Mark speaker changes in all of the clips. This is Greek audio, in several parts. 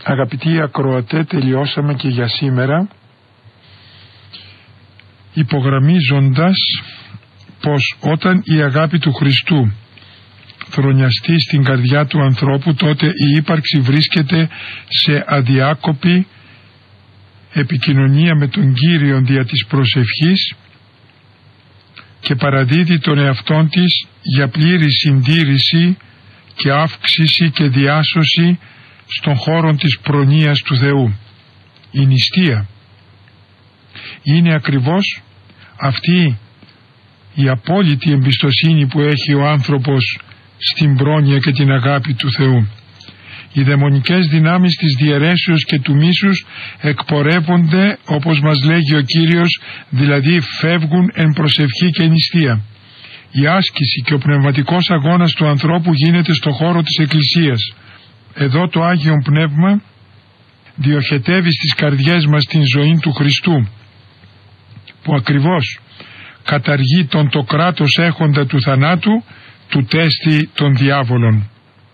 Speaker 1: Αγαπητοί ακροατέ, τελειώσαμε και για σήμερα, υπογραμμίζοντας πως όταν η αγάπη του Χριστού θρονιαστεί στην καρδιά του ανθρώπου, τότε η ύπαρξη βρίσκεται σε αδιάκοπη επικοινωνία με τον Κύριο δια της προσευχής και παραδίδει τον εαυτόν της για πλήρη συντήρηση και αύξηση και διάσωση στον χώρο της προνοίας του Θεού. Η νηστεία είναι ακριβώς αυτή η απόλυτη εμπιστοσύνη που έχει ο άνθρωπος στην πρόνοια και την αγάπη του Θεού. Οι δαιμονικές δυνάμεις της διαιρέσεως και του μίσους εκπορεύονται, όπως μας λέγει ο Κύριος, δηλαδή φεύγουν εν προσευχή και νηστεία. Η άσκηση και ο πνευματικός αγώνας του ανθρώπου γίνεται στο χώρο της Εκκλησίας. Εδώ το Άγιον Πνεύμα διοχετεύει στις καρδιές μας την ζωή του Χριστού, που ακριβώς καταργεί τον το κράτος έχοντα του θανάτου, του τέστη των διάβολων.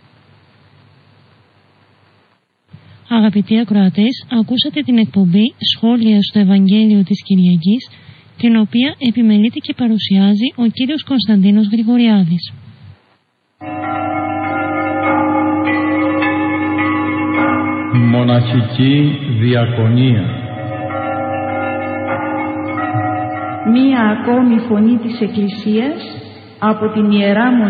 Speaker 2: Αγαπητοί ακροατές, ακούσατε την εκπομπή «Σχόλια στο Ευαγγέλιο της Κυριακής», την οποία επιμελείται και παρουσιάζει ο κύριος Κωνσταντίνος Γρηγοριάδης.
Speaker 3: Μοναχική διακονία.
Speaker 4: Μία ακόμη φωνή της Εκκλησίας από την Ιερά Μονή